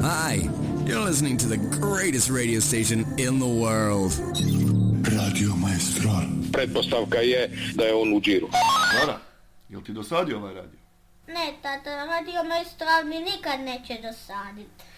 Hi, you're listening to the greatest radio station in the world. Radio Maestro. Pretpostavka je da je on u džiru. Zara, jel ti dosadio ovaj radio? Ne, tata, Radio Maestral mi nikad neće dosaditi.